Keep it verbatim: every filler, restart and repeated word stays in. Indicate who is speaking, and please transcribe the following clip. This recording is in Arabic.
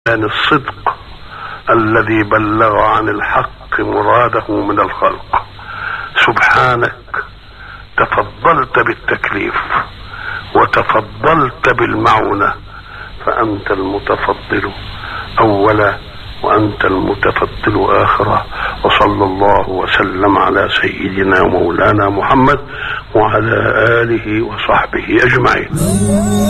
Speaker 1: عن الصدق الذي بلغ عن الحق مراده من الخلق. سبحانك تفضلت بالتكليف وتفضلت بالمعونة، فأنت المتفضل أولا وأنت المتفضل آخرا. وصلى الله وسلم على سيدنا مولانا محمد وعلى آله وصحبه أجمعين.